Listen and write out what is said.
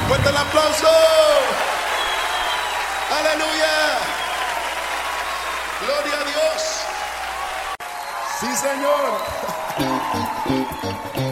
Fuerte el aplauso. Aleluya. Gloria a Dios. Sí, Señor.